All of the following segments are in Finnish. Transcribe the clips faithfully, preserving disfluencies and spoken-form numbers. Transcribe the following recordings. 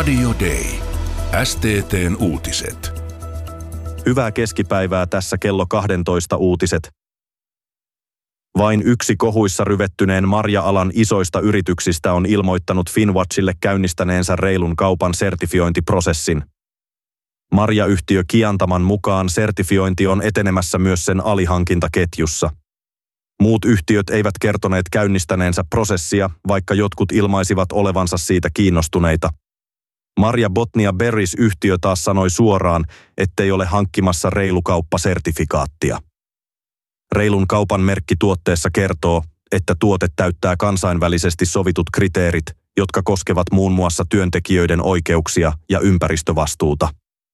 Radio Day. S T T:n uutiset. Hyvää keskipäivää, tässä kello kaksitoista uutiset. Vain yksi kohuissa ryvettyneen marja-alan isoista yrityksistä on ilmoittanut Finnwatchille käynnistäneensä reilun kaupan sertifiointiprosessin. Marjayhtiö Kiantaman mukaan sertifiointi on etenemässä myös sen alihankintaketjussa. Muut yhtiöt eivät kertoneet käynnistäneensä prosessia, vaikka jotkut ilmaisivat olevansa siitä kiinnostuneita. Marja Botnia Berries-yhtiö taas sanoi suoraan, ettei ole hankkimassa reilukauppasertifikaattia. Reilun kaupan merkki tuotteessa kertoo, että tuote täyttää kansainvälisesti sovitut kriteerit, jotka koskevat muun muassa työntekijöiden oikeuksia ja ympäristövastuuta.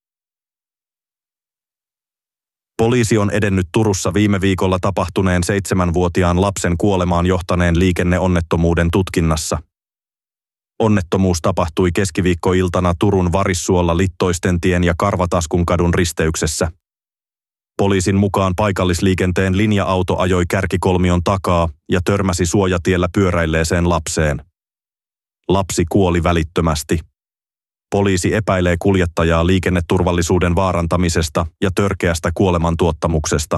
Poliisi on edennyt Turussa viime viikolla tapahtuneen seitsemänvuotiaan lapsen kuolemaan johtaneen liikenneonnettomuuden tutkinnassa. Onnettomuus tapahtui keskiviikkoiltana Turun Varissuolla Littoistentien ja Karvataskunkadun risteyksessä. Poliisin mukaan paikallisliikenteen linja-auto ajoi kärkikolmion takaa ja törmäsi suojatiellä pyöräilleeseen lapseen. Lapsi kuoli välittömästi. Poliisi epäilee kuljettajaa liikenneturvallisuuden vaarantamisesta ja törkeästä kuolemantuottamuksesta.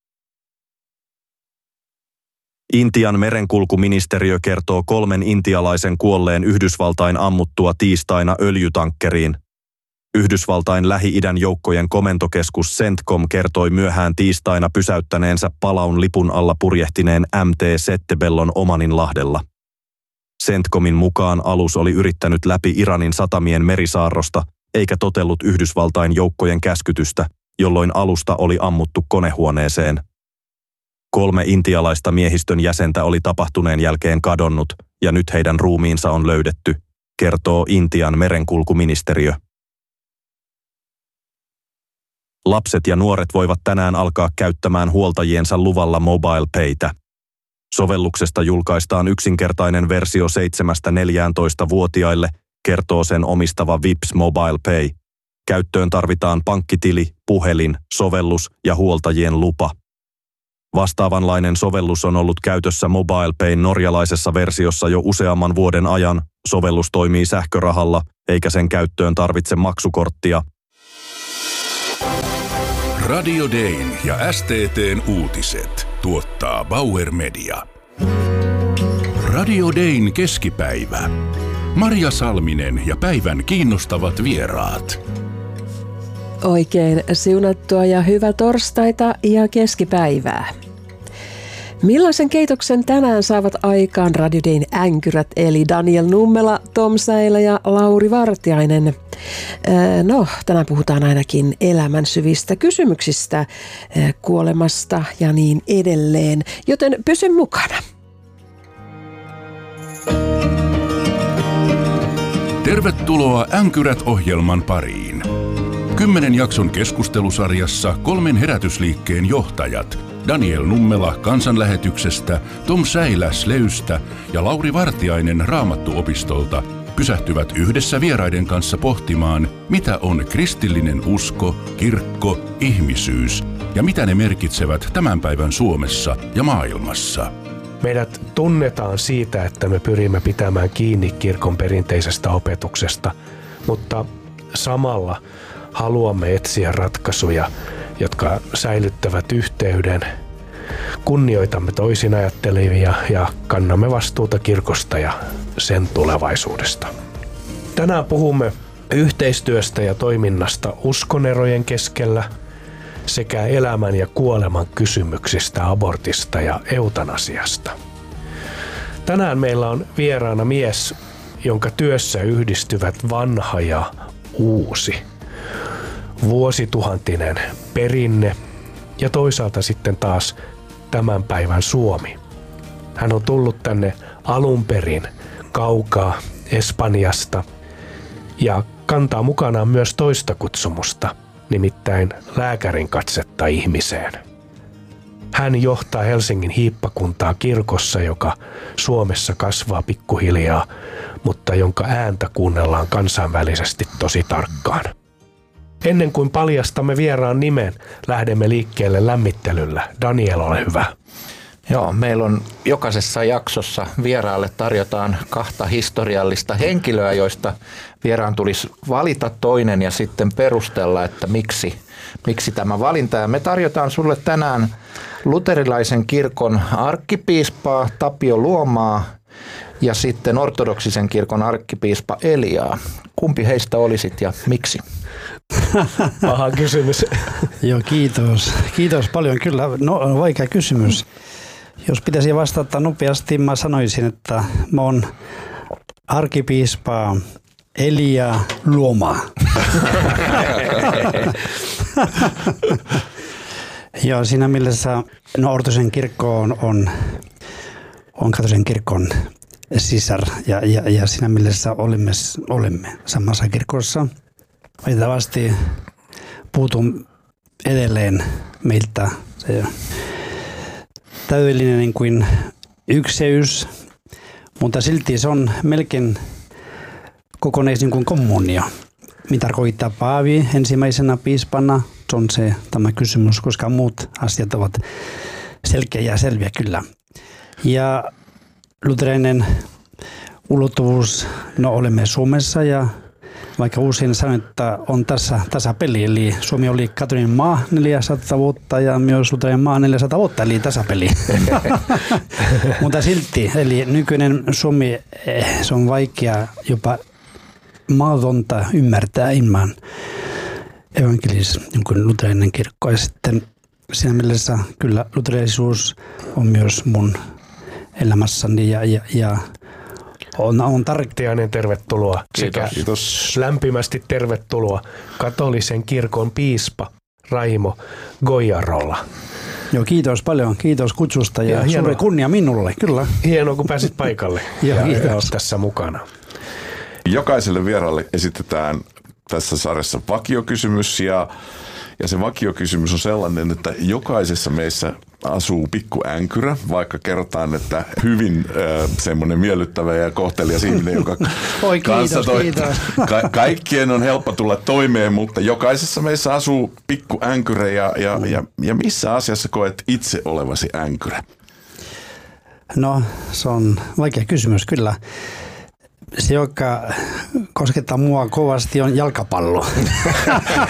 Intian merenkulkuministeriö kertoo kolmen intialaisen kuolleen Yhdysvaltain ammuttua tiistaina öljytankkeriin. Yhdysvaltain Lähi-idän joukkojen komentokeskus CENTCOM kertoi myöhään tiistaina pysäyttäneensä palaun lipun alla purjehtineen M T Settebellon Omaninlahdella. CENTCOMin mukaan alus oli yrittänyt läpi Iranin satamien merisaarrosta, eikä totellut Yhdysvaltain joukkojen käskytystä, jolloin alusta oli ammuttu konehuoneeseen. Kolme intialaista miehistön jäsentä oli tapahtuneen jälkeen kadonnut, ja nyt heidän ruumiinsa on löydetty, kertoo Intian merenkulkuministeriö. Lapset ja nuoret voivat tänään alkaa käyttämään huoltajiensa luvalla MobilePaytä. Sovelluksesta julkaistaan yksinkertainen versio seitsemästä neljääntoista-vuotiaille, kertoo sen omistava Vips MobilePay. Käyttöön tarvitaan pankkitili, puhelin, sovellus ja huoltajien lupa. Vastaavanlainen sovellus on ollut käytössä MobilePayn norjalaisessa versiossa jo useamman vuoden ajan. Sovellus toimii sähkörahalla, eikä sen käyttöön tarvitse maksukorttia. Radio Dayn ja S T T:n uutiset tuottaa Bauer Media. Radio Dayn keskipäivä. Marja Salminen ja päivän kiinnostavat vieraat. Oikein siunattua ja hyvää torstaita ja keskipäivää. Millaisen keitoksen tänään saavat aikaan Radio Dayn änkyrät eli Daniel Nummela, Tom Säilä ja Lauri Vartiainen? No, tänään puhutaan ainakin elämän syvistä kysymyksistä, kuolemasta ja niin edelleen, joten pysy mukana. Tervetuloa Änkyrät-ohjelman pariin. Kymmenen jakson keskustelusarjassa kolmen herätysliikkeen johtajat Daniel Nummela Kansanlähetyksestä, Tom Säilä Sleystä ja Lauri Vartiainen Raamattuopistolta pysähtyvät yhdessä vieraiden kanssa pohtimaan, mitä on kristillinen usko, kirkko, ihmisyys ja mitä ne merkitsevät tämän päivän Suomessa ja maailmassa. Meidät tunnetaan siitä, että me pyrimme pitämään kiinni kirkon perinteisestä opetuksesta, mutta samalla haluamme etsiä ratkaisuja, jotka säilyttävät yhteyden. Kunnioitamme toisin ajattelevia ja kannamme vastuuta kirkosta ja sen tulevaisuudesta. Tänään puhumme yhteistyöstä ja toiminnasta uskonerojen keskellä sekä elämän ja kuoleman kysymyksistä, abortista ja eutanasiasta. Tänään meillä on vieraana mies, jonka työssä yhdistyvät vanha ja uusi. Vuosituhantinen perinne ja toisaalta sitten taas tämän päivän Suomi. Hän on tullut tänne alun perin kaukaa Espanjasta ja kantaa mukanaan myös toista kutsumusta, nimittäin lääkärin katsetta ihmiseen. Hän johtaa Helsingin hiippakuntaa kirkossa, joka Suomessa kasvaa pikkuhiljaa, mutta jonka ääntä kuunnellaan kansainvälisesti tosi tarkkaan. Ennen kuin paljastamme vieraan nimen, lähdemme liikkeelle lämmittelyllä. Daniel, ole hyvä. Joo, meillä on jokaisessa jaksossa vieraalle tarjotaan kahta historiallista henkilöä, joista vieraan tulisi valita toinen ja sitten perustella, että miksi, miksi tämä valinta. Ja me tarjotaan sulle tänään luterilaisen kirkon arkkipiispaa Tapio Luomaa ja sitten ortodoksisen kirkon arkkipiispa Eliaa. Kumpi heistä olisit ja miksi? Paha kysymys. Joo, kiitos. Kiitos paljon. Kyllä, no, vaikea kysymys. Jos pitäisi vastata nopeasti, mä sanoisin, että mä oon arkkipiispa Elia Luoma. Joo, siinä mielessä no, ortodoksisen kirkko on, on, on katolisen kirkon sisar ja, ja, ja siinä mielessä olemme, olemme samassa kirkossa. Valitettavasti puutun edelleen meiltä se täydellinen niin kuin ykseys, mutta silti se on melkein kokonais niin kuin kommunio. Mitä tarkoittaa paavi ensimmäisenä piispana? Se on se tämä kysymys, koska muut asiat ovat selkeä ja selviä kyllä. Ja luterilainen ulottuvuus, no olemme Suomessa ja vaikka usein sanon, että on tässä tasapeli, eli Suomi oli katolinen maa neljäsataa vuotta ja myös luterilainen maa neljäsataa vuotta, eli tasapeli. Mutta silti, eli nykyinen Suomi, se on vaikea jopa mahdotonta ymmärtää ilman evankelis, niin kuin luterilainen kirkko. Ja sitten siinä mielessä kyllä luterilaisuus on myös mun elämässäni ja, ja, ja on, on Tiainen, tervetuloa. Kiitos. Sekä Kiitos. lämpimästi tervetuloa katolisen kirkon piispa Raimo Goiarola. Joo, kiitos paljon. Kiitos kutsusta ja, ja suuri kunnia minulle, kyllä. Hienoa, kun pääsit paikalle ja, ja, ja olet tässä mukana. Jokaiselle vieraalle esitetään tässä sarjassa vakiokysymys ja, ja se vakiokysymys on sellainen, että jokaisessa meissä asuu pikku änkyrä, vaikka kerrotaan, että hyvin äh, semmoinen miellyttävä ja kohtelias ihminen, joka Oi, kanssa kiitos, toi, kiitos. Ka- kaikkien on helppo tulla toimeen, mutta jokaisessa meissä asuu pikku änkyrä ja, ja, ja, ja missä asiassa koet itse olevasi änkyrä? No, se on vaikea kysymys, kyllä. Se, joka koskettaa mua kovasti, on jalkapallo.